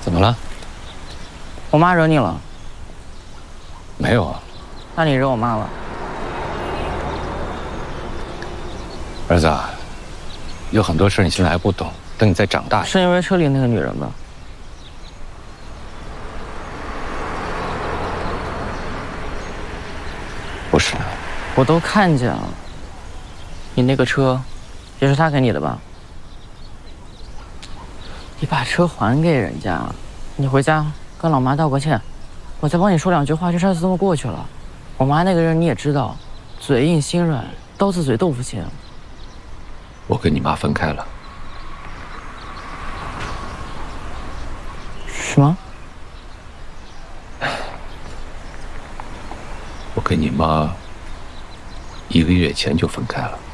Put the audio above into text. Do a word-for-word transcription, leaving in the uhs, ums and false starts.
怎么了？ 我妈惹你了？ 没有啊。 那你惹我妈了？ 儿子啊，有很多事你现在还不懂，等你再长大。 是因为车里那个女人吧？ 不是。 我都看见了。你那个车，也是她给你的吧？你把车还给人家，你回家跟老妈道个歉，我再帮你说两句话，这事儿就这么过去了。我妈那个人你也知道，嘴硬心软，刀子嘴豆腐心。 我跟你妈分开了。 什么？ 我跟你妈一个月前就分开了。